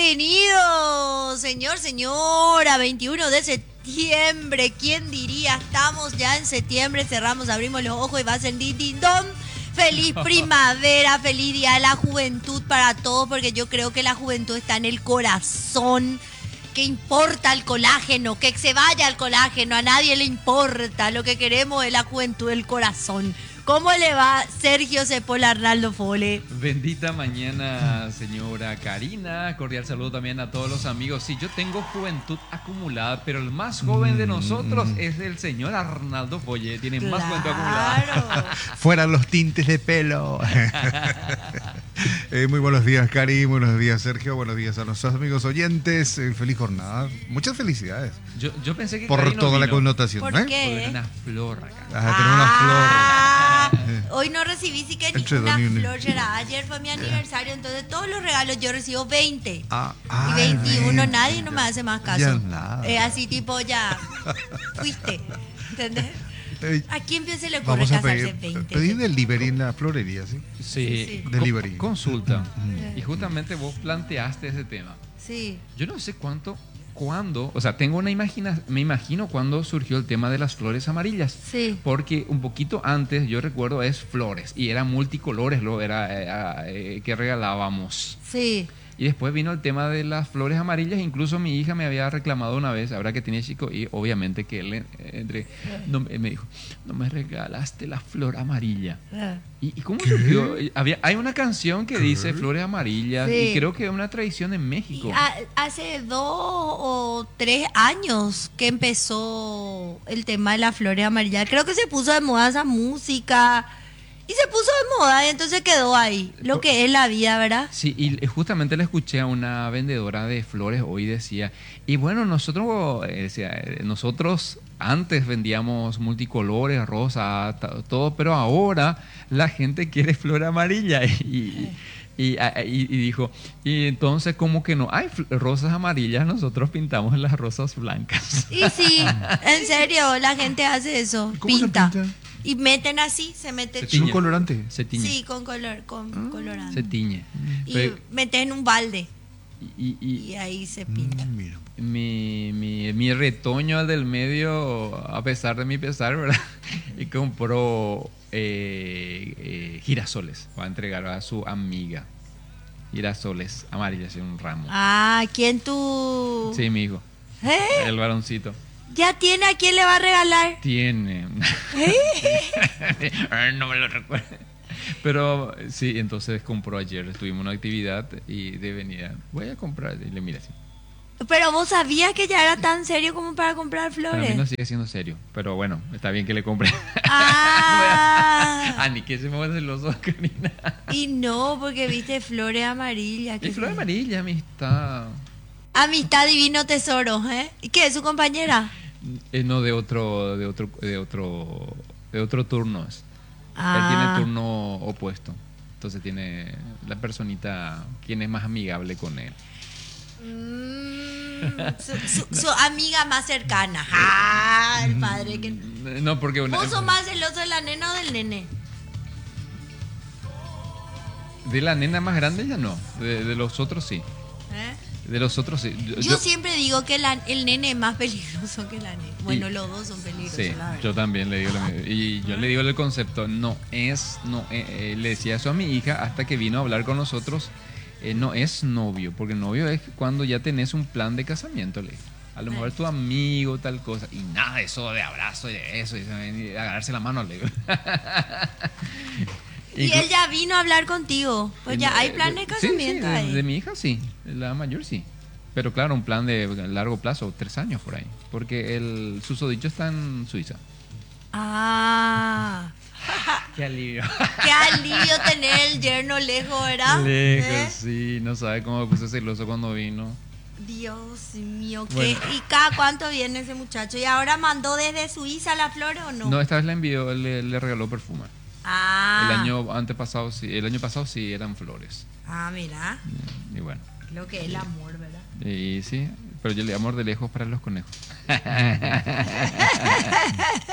Bienvenido, señora, 21 de septiembre. ¿Quién diría? Estamos ya en septiembre, cerramos, abrimos los ojos y va a ser din din don. Feliz primavera, feliz día de la juventud para todos, porque yo creo que la juventud está en el corazón. ¿Qué importa el colágeno? Que se vaya el colágeno, a nadie le importa. Lo que queremos es la juventud del corazón. ¿Cómo le va Sergio Sepola Arnaldo Fole? Bendita mañana, señora Karina. Cordial saludo también a todos los amigos. Sí, yo tengo juventud acumulada, pero el más joven de nosotros es el señor Arnaldo Fole. Tiene más juventud acumulada. Fuera los tintes de pelo. Muy buenos días, Cari. Buenos días, Sergio. Buenos días a nuestros amigos oyentes. Feliz jornada. Muchas felicidades. Yo pensé que por Cari no toda vino. la connotación. ¿Por ¿eh? qué? Porque una flor acá. Tener una flor. Hoy no recibí sí que Entre ninguna Don y flor. Ayer fue mi aniversario, entonces todos los regalos yo recibo 20. Y Y 21, nadie no me hace más caso. Ya nada. Así tipo, ya fuiste. ¿Entendés? ¿A quién se le ocurre Vamos a casarse pedir 20? delivery en la florería, ¿sí? Sí. Delivery. Consulta. Y justamente vos planteaste ese tema. Sí. Yo no sé cuándo, o sea, tengo una me imagino cuándo surgió el tema de las flores amarillas. Sí. Porque un poquito antes, yo recuerdo, es flores y eran multicolores, que regalábamos. Sí. Y después vino el tema de las flores amarillas. Incluso mi hija me había reclamado una vez, ahora que tenía chico, y obviamente que él me dijo, no me regalaste la flor amarilla. ¿Y cómo surgió? Hay una canción que dice flores amarillas, Sí. y creo que es una tradición en México. Hace 2 o 3 años que empezó el tema de las flores amarillas. Creo que se puso de moda esa música. Y se puso de moda y entonces quedó ahí. Lo que es la vida, ¿verdad? Sí, y justamente le escuché a una vendedora de flores hoy, decía, y bueno, nosotros antes vendíamos multicolores, rosa, todo, pero ahora la gente quiere flor amarilla. Y dijo, y entonces como que no hay rosas amarillas, nosotros pintamos las rosas blancas. Y sí, en serio, la gente hace eso. ¿Cómo se Pinta. pinta? Y meten así, se mete. Se ¿Es un tiñe. colorante? Se tiñe. Sí, con colorante. Se tiñe. Y Pero- metes en un balde. y- Y ahí se pinta. Mira. mi retoño del medio, a pesar de mi pesar, ¿verdad? Y compró girasoles. Va a entregar a su amiga. Girasoles amarillas en un ramo. ¿Quién tú? Sí, mi hijo. ¿Eh? El varoncito. ¿Ya tiene a quién le va a regalar? Tiene. No me lo recuerdo. Pero sí, entonces compró ayer. Estuvimos en una actividad y de venida. Voy a comprar. Y le mira así. Pero vos sabías que ya era tan serio como para comprar Para mí flores. no sigue siendo serio. Pero bueno, está bien que le compre. Ni que se me va celoso, Karina. Y no, porque viste flores amarillas. Y flor amarilla, amistad. Amistad divino tesoro, ¿eh? ¿Y qué es su compañera? No, de otro turno. Él tiene turno opuesto. Entonces tiene la personita quien es más amigable con él. Su amiga más cercana. El padre que... No, porque ¿Vos sos más celoso de la nena o del nene? de la nena más grande ya no. De los otros sí. ¿Eh? De los otros sí. Yo siempre digo que el nene es más peligroso que la nena. Bueno, los dos son peligrosos, Sí, la verdad. yo también le digo lo mismo. Y yo le digo el concepto, le decía eso a mi hija hasta que vino a hablar con nosotros, no es novio, porque novio es cuando ya tenés un plan de casamiento, le dije. A lo mejor es tu amigo, tal cosa, y nada de eso de abrazo y de eso, y de agarrarse la mano, le digo. Y él ya vino a hablar contigo. Pues ya hay plan de casamiento sí, ahí. de mi hija sí, la mayor sí. Pero claro, un plan de largo plazo, 3 años por ahí. Porque el susodicho está en Suiza. Qué alivio. Qué alivio tener el yerno lejos, ¿verdad? Lejos, sí, no sabe cómo me puse celoso cuando vino. Dios mío, ¿qué? Bueno. ¿Y cada cuánto viene ese muchacho? ¿Y ahora mandó desde Suiza la flor o no? No, esta vez le envió, le regaló perfume. El año pasado sí eran flores. Mira, Y bueno, lo que es el amor, ¿verdad? y sí, pero yo le amor de lejos para los conejos.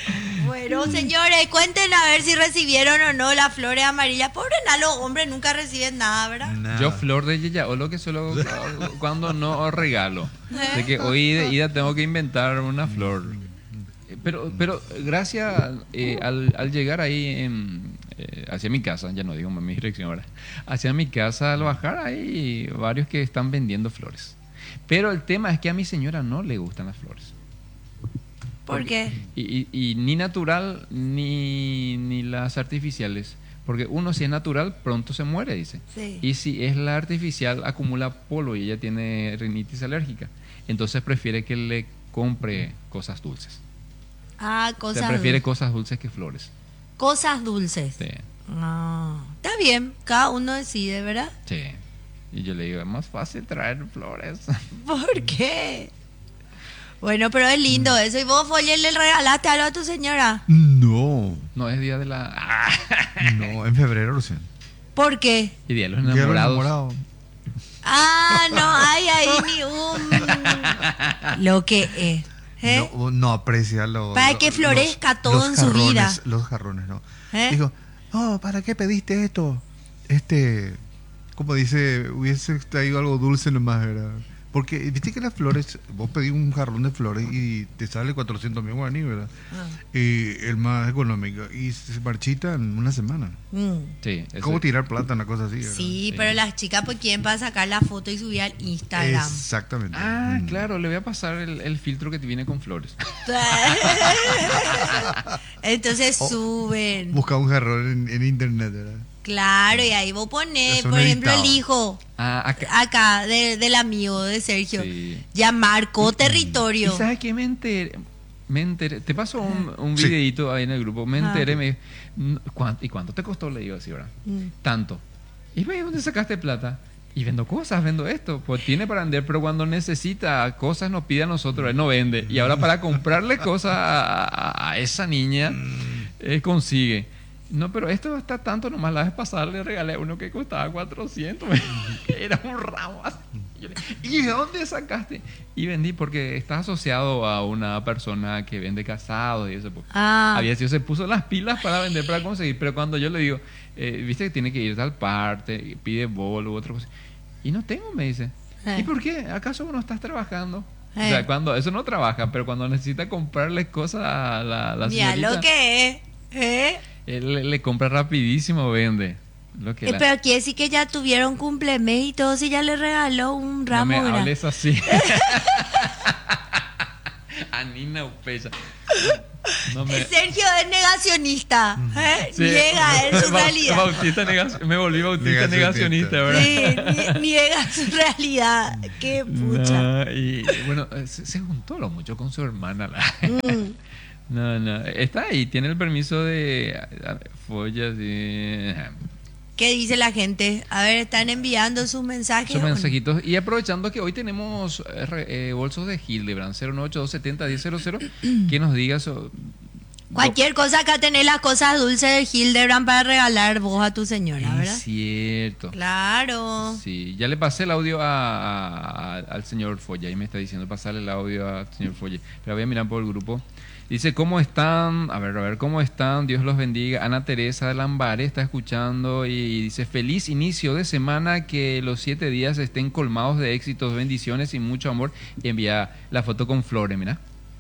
Bueno, señores, cuenten a ver si recibieron o no las flores amarillas. Pobre los hombres nunca reciben nada, ¿verdad? Nada. Yo flor de yeya, o lo que solo cuando no regalo. De que hoy de ida tengo que inventar una flor. Pero gracias al llegar ahí hacia mi casa, ya no digo mi dirección ahora, hacia mi casa al bajar hay varios que están vendiendo flores. Pero el tema es que a mi señora no le gustan las flores. ¿Por qué? Y ni natural ni las artificiales. Porque uno, si es natural, pronto se muere, dice. Sí. Y si es la artificial, acumula polvo y ella tiene rinitis alérgica. Entonces prefiere que le compre cosas dulces. Ah, Se cosas prefiere dulces. cosas dulces que flores. Cosas dulces. Sí. Ah, está bien, cada uno decide, ¿verdad? Sí. Y yo le digo, es más fácil traer flores. ¿Por qué? Bueno, pero es lindo eso. ¿Y vos, Folle, le regalaste algo a tu señora? No, No es día de la... no, en febrero recién. ¿Por qué? Y día de los Día de los enamorados. enamorados. Ah, no hay ahí ni un... Lo que es. ¿Eh? No aprecia lo, Para que florezca todo en su vida. Los jarrones, no. ¿Eh? Digo, oh, ¿para qué pediste esto? Como dice, hubiese traído algo dulce nomás, ¿verdad? Porque viste que las flores, vos pedís un jarrón de flores y te sale 400.000 guaraní, ¿verdad? Ah. Y el más económico. Y se marchita en una semana. Mm. Sí, eso- ¿Cómo tirar plata, una cosa así? ¿verdad? Sí, Sí. pero las chicas pues quieren para sacar la foto y subir al Instagram. Exactamente. Ah, Mm. claro, le voy a pasar el filtro que te viene con flores. Entonces Oh. suben. Busca un jarrón en internet, ¿verdad? Claro, y ahí vos ponés, Eso por no ejemplo, el editado. hijo Ah, acá. acá del amigo de Sergio. Sí. Ya marcó ¿Y territorio. sabes qué me enteré? Te paso un Sí. videito ahí en el grupo. Me Ah. enteré, me ¿y cuánto te costó? Le digo así, ¿verdad? Mm. Tanto. ¿Y ve dónde sacaste plata? Y vendo cosas, vendo esto. Pues tiene para vender, pero cuando necesita cosas nos pide a nosotros, él no vende. Y ahora para comprarle cosas a esa niña, consigue. No, pero esto está tanto, nomás la vez pasada le regalé uno que costaba 400. Era un ramo así. ¿Y de dónde sacaste? Y vendí porque está asociado a una persona que vende casados y eso. Pues. Ah. Había sido, se puso las pilas para vender, para conseguir. Pero cuando yo le digo, viste que tiene que ir tal parte, pide bolo u otra cosa. Y no tengo, me dice. ¿Y por qué? ¿Acaso no estás trabajando? O sea, cuando eso no trabaja, pero cuando necesita comprarle cosas a la Mira señorita, lo que es. él le compra rapidísimo, vende. Lo que Pero quiere decir que ya tuvieron cumplemes y todo, si ya le regaló un no ramo. me ¿verdad? hables así. A Nina Upecha. No me... Sergio es negacionista. Sí, Niega él su realidad. Me volví bautista negacionista, ¿verdad? Sí, niega su realidad. Qué pucha. No, y bueno, se juntó lo mucho con su hermana. Mm. No. Está ahí, tiene el permiso de follas y ¿Qué dice la gente? A ver, están enviando sus mensajes. sus ¿o no? mensajitos. Y aprovechando que hoy tenemos bolsos de Hildebrand 098271000, que nos diga Cualquier cosa, acá tenés las cosas dulces de Hildebrand para regalar vos a tu señora, ¿verdad? Es cierto. Claro. Sí, ya le pasé el audio al señor Folla y me está diciendo pasarle el audio al señor Folla. Pero voy a mirar por el grupo. Dice, ¿cómo están? A ver, ¿cómo están? Dios los bendiga. Ana Teresa de Lambaré está escuchando y dice, feliz inicio de semana, que los 7 días estén colmados de éxitos, bendiciones y mucho amor. Y envía la foto con flores, mira.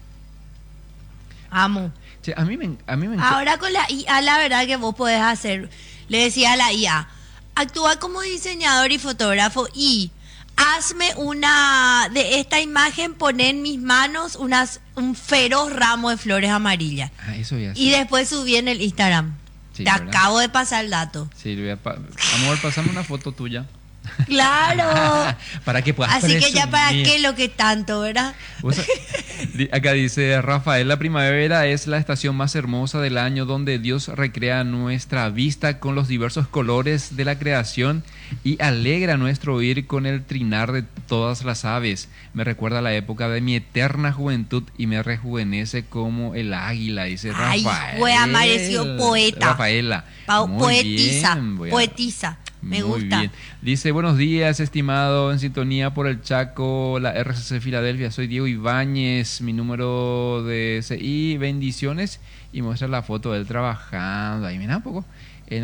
Amo. Che, a mí me encanta. Ahora con la IA, la verdad que vos podés hacer, le decía a la IA, actúa como diseñador y fotógrafo y hazme una de esta imagen, poné en mis manos un feroz ramo de flores amarillas. Ah, eso ya Y después subí en el Instagram. Sí, Te ¿verdad? acabo de pasar el dato. Sí, le voy amor, pasame una foto tuya. Claro. Para que puedas Así que ya para presumir. qué lo que tanto, ¿verdad? Acá dice Rafael, la primavera es la estación más hermosa del año, donde Dios recrea nuestra vista con los diversos colores de la creación y alegra nuestro oír con el trinar de todas las aves. Me recuerda a la época de mi eterna juventud y me rejuvenece como el águila, dice Ay, Rafael. güey, amaneció poeta. Rafaela. Muy Poetiza, bien, voy a- poetiza. Me Muy gusta. bien. Dice, buenos días, estimado, en sintonía por el Chaco, la RCC Filadelfia. Soy Diego Ibáñez, mi número de CI, bendiciones. Y muestra la foto de él trabajando. Ahí mira un poco. En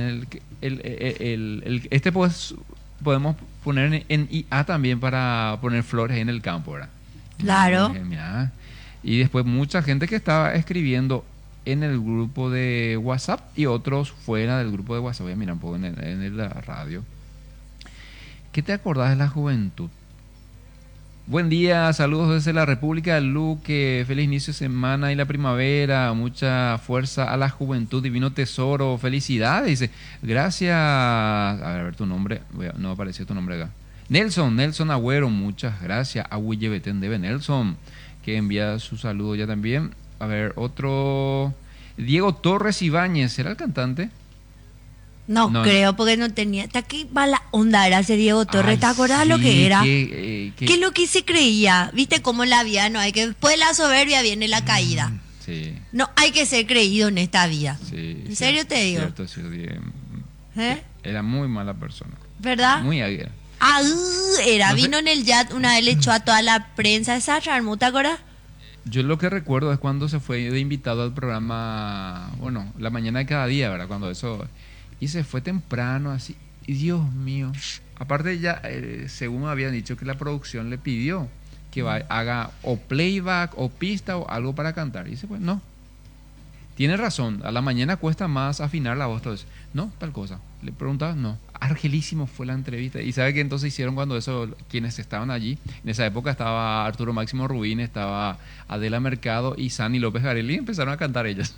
este pues, podemos poner en IA también para poner flores en el campo, ¿verdad? Claro. Mira. Y después mucha gente que estaba escribiendo en el grupo de WhatsApp y otros fuera del grupo de WhatsApp. Voy a mirar un poco en la radio. ¿Qué te acordás de la juventud? Buen día, saludos desde la República del Luque, feliz inicio de semana y la primavera, mucha fuerza a la juventud, divino tesoro, felicidades, dice, gracias, a ver tu nombre, no apareció tu nombre acá. Nelson Agüero, muchas gracias, Agüillebetén debe Nelson, que envía su saludo ya también. A ver, otro, Diego Torres Ibáñez, ¿será el cantante? No, No, creo, porque no tenía. Hasta qué mala onda era ese Diego Torres. Ay, ¿Te acordás lo sí, que era? ¿Qué ¿Qué es lo que se creía? ¿Viste cómo en la vida no hay que. Después de la soberbia viene la caída. Sí, No hay que ser creído en esta vida. sí. ¿En serio te digo? Cierto, ¿Eh? era muy mala persona. ¿Verdad? Muy águila. Ah, era. No sé. Vino en el yat, una vez le echó a toda la prensa esa charmo, ¿te acuerdas? Yo lo que recuerdo es cuando se fue de invitado al programa, bueno, la mañana de cada día, ¿verdad? Cuando eso... Y se fue temprano, así. Y Dios mío. Aparte ya, según me habían dicho que la producción le pidió que haga o playback o pista o algo para cantar. Y dice, pues no. Tiene razón, a la mañana cuesta más afinar la voz, todo eso. No, tal cosa. Le preguntaba, no. Argelísimo fue la entrevista. Y sabe que entonces hicieron cuando eso, quienes estaban allí. En esa época estaba Arturo Máximo Rubín, estaba Adela Mercado y Sani López Garelli. Y empezaron a cantar ellas.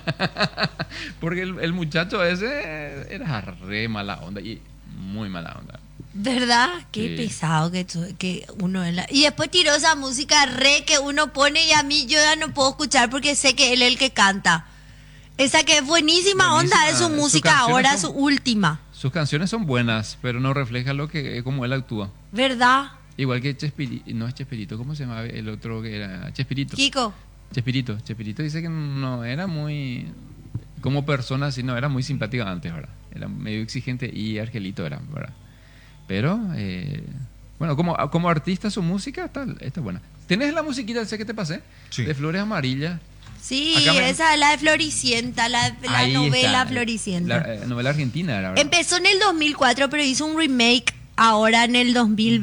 Porque el muchacho ese era re mala onda y muy mala onda. ¿Verdad? Qué Sí. pesado que uno es la... Y después tiró esa música re que uno pone y a mí yo ya no puedo escuchar porque sé que él es el que canta. Esa que es buenísima Buenísima. onda, es su Sus música canciones ahora, son- su última. Sus canciones son buenas, pero no reflejan lo que como él actúa. ¿Verdad? Igual que Chespirito, no es Chespirito, ¿cómo se llama el otro que era? Chespirito. Kiko. Chespirito dice que no era muy, como persona, así no, era muy simpático antes, ¿verdad? Era medio exigente y Argelito era, ¿verdad? Pero, bueno, como artista su música está buena. ¿Tenés la musiquita esa que te pasé? Sí. De Flores Amarillas. Sí, Acá esa es la de Floricienta, la Ahí novela está, Floricienta. La novela argentina era, ¿verdad? Empezó en el 2004, pero hizo un remake ahora en el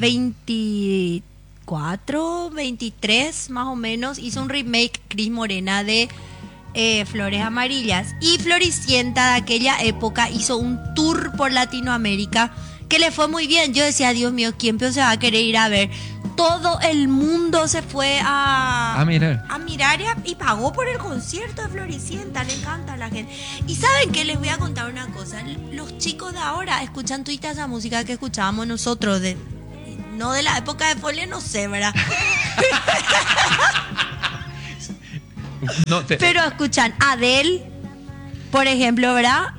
2024, 23 más o menos. Hizo un remake Cris Morena de Flores Amarillas. Y Floricienta de aquella época hizo un tour por Latinoamérica que le fue muy bien. Yo decía, Dios mío, ¿quién se va a querer ir a ver? Todo el mundo se fue a mirar. a mirar y pagó por el concierto de Floricienta, le encanta a la gente. Y saben que les voy a contar una cosa, los chicos de ahora escuchan todita esa música que escuchábamos nosotros, no de la época de Folia, no sé, ¿verdad? No, Pero escuchan Adele, por ejemplo, ¿verdad?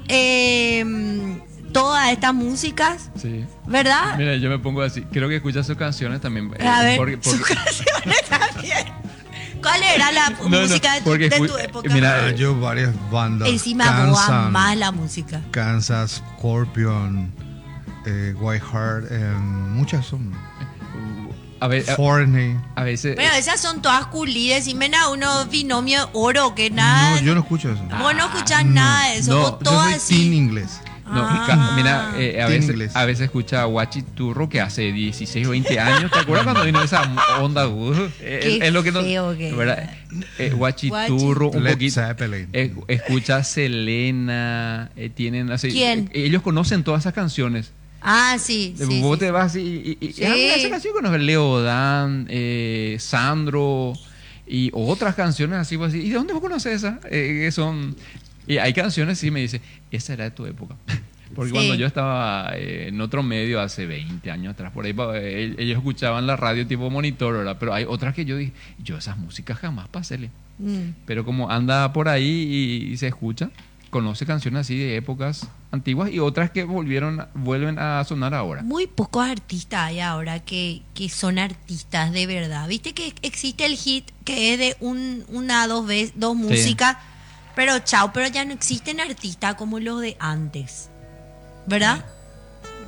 Todas estas músicas, sí. ¿verdad? Mira, yo me pongo así. Creo que escuchas sus canciones también. A ver, porque- sus canciones también. ¿Cuál era la No, música de tu, porque de tu escu- época? mira, Yo varias bandas. Encima vos amás la música. Kansas, Scorpion, White Heart, muchas son. a ver, Foreigner. a veces. Pero esas son todas culi, decime a uno binomio de oro, que nada. No, yo no escucho eso. Vos no escuchás nada de eso, no, vos Yo todas soy teen así. inglés. No, Ah. mira, En inglés. a veces escucha Guachiturro que hace 16 o 20 años. ¿Te acuerdas cuando vino esa onda? Es lo que no. feo que ¿verdad? Guachiturro, un Led poquito. Zeppelin. Escucha Selena. Tienen así. ¿Quién? Ellos conocen todas esas canciones. Ah, sí, sí. Vos sí. te vas y Sí. esa canción conoces Leodán, Sandro y otras canciones así, vos decís, ¿y de dónde vos conoces esa? Que son, y hay canciones, sí, me dice, esa era de tu época. Porque Sí. cuando yo estaba en otro medio hace 20 años atrás, por ahí ellos escuchaban la radio tipo monitor, ¿verdad? Pero hay otras que yo dije, yo esas músicas jamás pasé. Pero como anda por ahí y se escucha, conoce canciones así de épocas antiguas y otras que vuelven a sonar ahora. Muy pocos artistas hay ahora que son artistas de verdad. Viste que existe el hit que es de dos músicas, pero chao, pero ya no existen artistas como los de antes. ¿Verdad?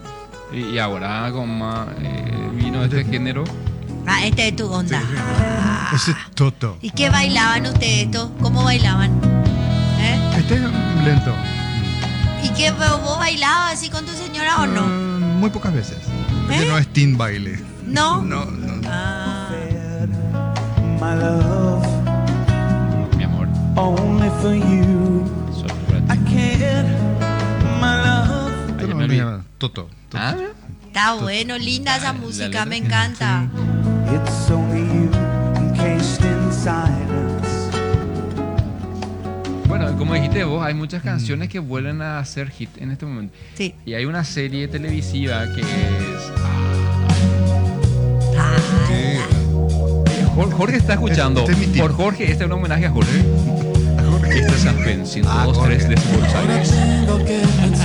Y ahora con más vino este género. Ah, este es tu onda. Sí, sí. Ah. Ese es Toto. ¿Y qué bailaban ustedes esto? ¿Cómo bailaban? ¿Eh? Este es lento. ¿Y qué vos bailabas así con tu señora o no? Muy pocas veces. Este ¿Eh? no es teen baile. ¿No? No, no. Ah. My love, Mi amor, only for you. solo para I ti. can't, my love. Esto Ay, no me me olvidé. llama Toto. Toto. Ah, mira. Está bueno, linda esa La música, letra. me encanta. It's only you encased in silence. Bueno, como dijiste vos, hay muchas canciones que vuelven a ser hit en este momento. Sí. Y hay una serie televisiva que es... Ah, ¿Qué? Jorge está escuchando. Este es mi tío. Por Jorge, este es un homenaje a Jorge. Este es San Pen, 102.3 Jorge. de Buenos Aires. Tengo que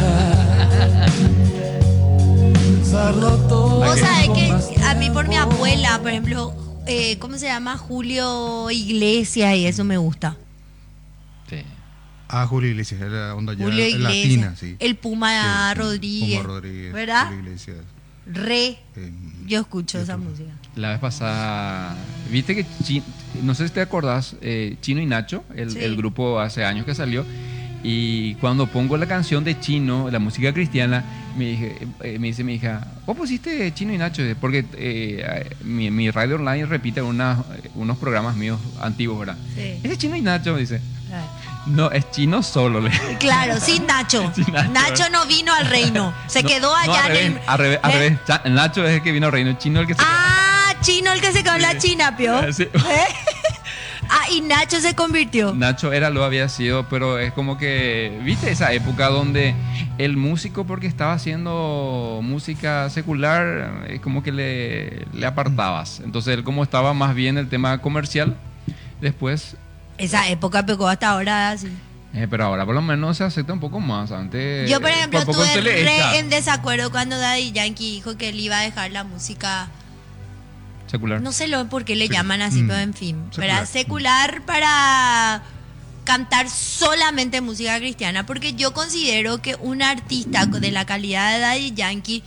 pensarlo todo. Vos sabés que a mí por mi abuela, por ejemplo, ¿cómo se llama? Julio Iglesias y eso me gusta. Sí. Ah, Julio Iglesias, era onda ya Julio Iglesias. latina, sí. El Puma Sí, Rodríguez. Puma Rodríguez. ¿Verdad? Julio Iglesias. Re. eh, Yo escucho esa YouTube. música. La vez pasada, viste que, no sé si te acordás, Chino y Nacho, Sí. el grupo hace años que salió, y cuando pongo la canción de Chino, la música cristiana, me dice mi hija, ¿vos pusiste Chino y Nacho? Porque mi radio online repite unos programas míos antiguos, ¿verdad? Sí. ¿Ese es Chino y Nacho? Dice. No, es Chino solo. Claro, sin Nacho. Sin Nacho. Nacho no vino al reino. Se No, quedó no, allá al en revés, el. al revés, al ¿Eh? revés. Nacho es el que vino al reino, Chino el que se Ah, Chino el que se quedó en la China, pio. Sí. ¿Eh? Ah, y Nacho se convirtió. Nacho lo había sido, pero es como que, viste esa época donde el músico, porque estaba haciendo música secular, es como que le apartabas. Entonces él, como estaba más bien el tema comercial, después, Esa época pegó hasta ahora así. pero ahora por lo menos se acepta un poco más. Antes, Yo, por ejemplo, poco estuve se le echa. re en desacuerdo cuando Daddy Yankee dijo que él iba a dejar la música. Secular. No sé lo por qué le Sí. llaman así, Mm. pero en fin. Secular. ¿Verdad? Secular para cantar solamente música cristiana. Porque yo considero que un artista de la calidad de Daddy Yankee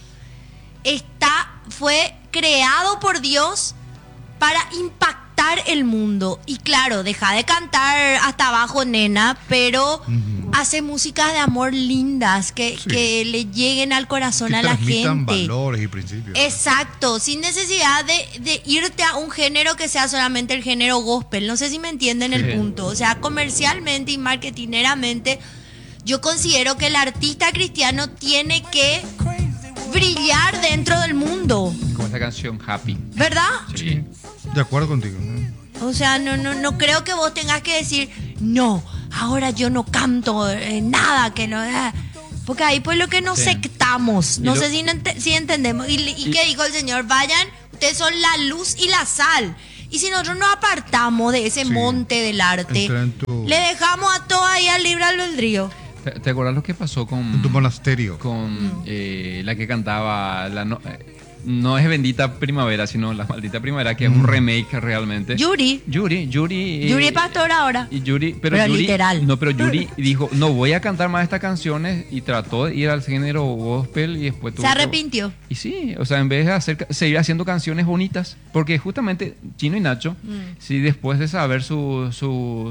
fue creado por Dios para impactar el mundo. Y claro, deja de cantar hasta abajo, nena, pero hace músicas de amor lindas que, Sí. que le lleguen al corazón que a la transmitan gente. valores y principios. Exacto, sin necesidad de irte a un género que sea solamente el género gospel. No sé si me entienden el Sí. punto. O sea, comercialmente y marketineramente, yo considero que el artista cristiano tiene que brillar dentro del mundo, Como esa canción Happy. ¿verdad? Sí. De acuerdo contigo. ¿no? O sea, no creo que vos tengas que decir, no, ahora yo no canto nada, que no. Porque ahí pues lo que nos Sí. sectamos. No Y lo- sé si entendemos. ¿Y qué dijo el Señor? Vayan, ustedes son la luz y la sal. Y si nosotros nos apartamos de ese Sí. monte del arte, Entra en tu, le dejamos a todo ahí al libre albedrío. ¿Te acuerdas lo que pasó en tu monasterio. con la que cantaba no es Bendita Primavera, sino La Maldita Primavera, que es un remake realmente. Yuri. Yuri Pastor ahora. y Yuri, pero Pero Yuri, literal. no, pero Yuri dijo, no voy a cantar más estas canciones, y trató de ir al género gospel, y después tuvo Se que- arrepintió. y sí, o sea, en vez de seguir haciendo canciones bonitas, porque justamente Chino y Nacho, si después de saber su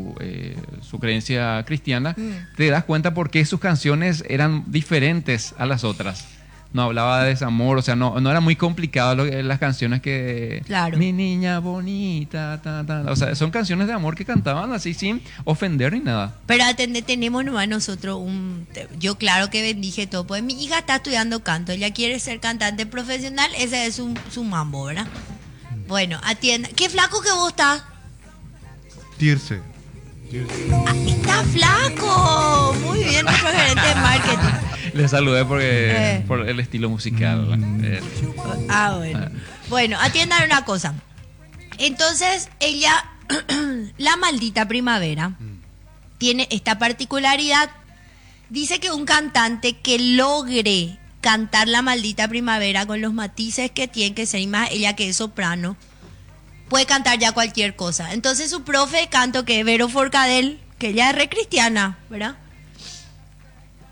creencia cristiana, te das cuenta por qué sus canciones eran diferentes a las otras. No hablaba de desamor, o sea, no era muy complicado las canciones que... Claro. Mi niña bonita, o sea, son canciones de amor que cantaban así sin ofender ni nada. Pero tenemos nomás nosotros yo claro que bendije todo, pues mi hija está estudiando canto, ella quiere ser cantante profesional, ese es su mambo, ¿verdad? Bueno, atienda. ¿Qué flaco que vos estás? Tirse. Ah, ¡está flaco! Muy bien, nuestro gerente de marketing. Le saludé Eh. por el estilo musical. Ah, bueno. Bueno, atiendan una cosa. Entonces, ella, La Maldita Primavera, tiene esta particularidad. Dice que un cantante que logre cantar La Maldita Primavera con los matices que tiene que ser, y más ella que es soprano, puede cantar ya cualquier cosa. Entonces su profe de canto, que es Vero Forcadell, que ella es re cristiana, ¿verdad?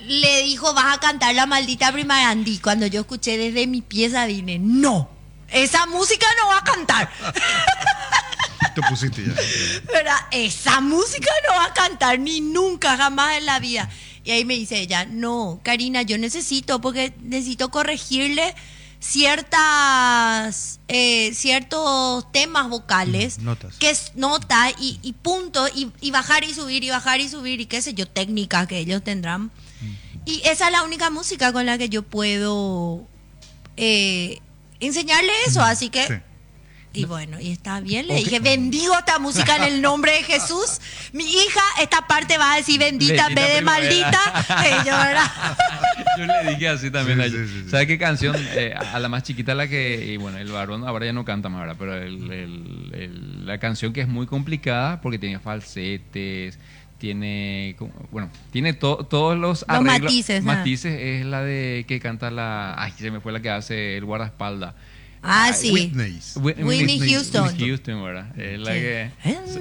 le dijo, vas a cantar La Maldita Primarandí. Cuando yo escuché desde mi pieza vine, no, esa música no va a cantar. Te pusiste ya. ¿Verdad? Esa música no va a cantar ni nunca, jamás en la vida. Y ahí me dice ella, no, Karina, yo necesito corregirle ciertos temas vocales, Notas. que es nota y punto, y bajar y subir y qué sé yo, técnicas que ellos tendrán. Y esa es la única música con la que yo puedo enseñarle eso, así que... Sí. Y bueno, y está bien, le dije, bendigo esta música en el nombre de Jesús. Mi hija, esta parte va a decir bendita en vez de maldita. Y yo, ¿verdad? Yo le dije así también. Sí, sí, sí. ¿Sabes qué canción? A la más chiquita, la que... Y bueno, el varón ahora ya no canta más, ¿verdad? Pero la canción que es muy complicada porque tiene falsetes, tiene... Bueno, tiene todos los arreglos. Matices es la de que canta la... Ay, se me fue la que hace el guardaespaldas. Ah, sí. Whitney Houston. Houston, ¿verdad? Es la que...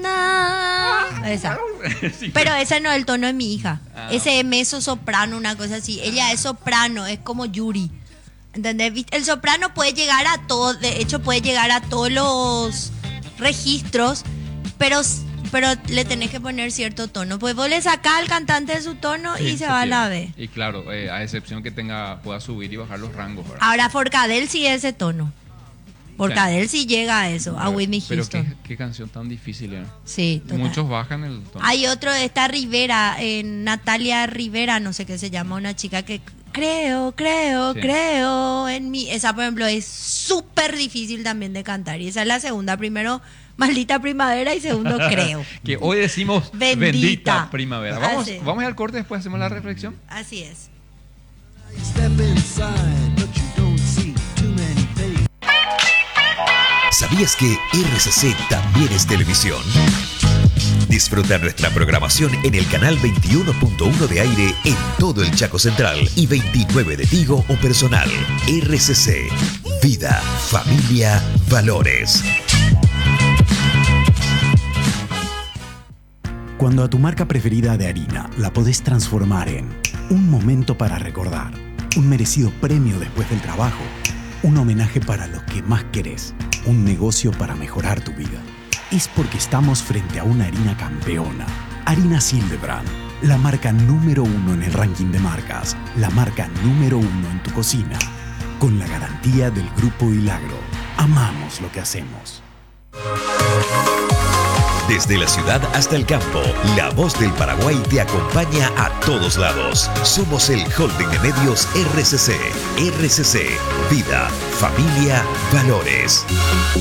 Esa. Sí. Pero ese no es el tono de mi hija. Ah. Ese es mezzo soprano, una cosa así. Ella es soprano, es como Yuri. ¿Entendés? El soprano puede llegar a todo, de hecho puede llegar a todos los registros, pero le tenés que poner cierto tono. Pues vos le sacás al cantante de su tono Sí, y se va a la B. Y claro, a excepción que pueda subir y bajar los rangos, ¿verdad? Ahora Forcadell sí es ese tono. Forcadell sí llega a eso, a Whitney Houston. Pero qué canción tan difícil, ¿eh? Sí, total. Muchos bajan el tono. Hay otro, está Rivera, Natalia Rivera, no sé qué se llama, una chica que creo en mí. Esa, por ejemplo, es súper difícil también de cantar. Y esa es la segunda. Primero, Maldita Primavera, y segundo, creo. Que hoy decimos bendita primavera. Vamos Así. a ir al corte, después hacemos la reflexión. Así es. Step inside, but you don't see too many faces. ¿Sabías que RCC también es televisión? Disfruta nuestra programación en el canal 21.1 de aire en todo el Chaco Central y 29 de Tigo o Personal. RCC, vida, familia, valores. Cuando a tu marca preferida de harina la podés transformar en un momento para recordar, un merecido premio después del trabajo, un homenaje para los que más querés, un negocio para mejorar tu vida, es porque estamos frente a una harina campeona. Harina Silvebrand, la marca número 1 en el ranking de marcas, la marca número 1 en tu cocina, con la garantía del Grupo Hilagro. Amamos lo que hacemos. Desde la ciudad hasta el campo, la voz del Paraguay te acompaña a todos lados. Somos el holding de medios RCC. RCC, vida, familia, valores.